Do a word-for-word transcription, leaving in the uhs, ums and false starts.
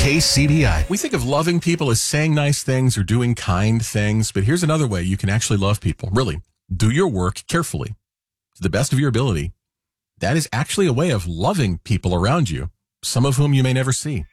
K C B I. We think of loving people as saying nice things or doing kind things, but here's another way you can actually love people. Really, do your work carefully, to the best of your ability. That is actually a way of loving people around you, some of whom you may never see.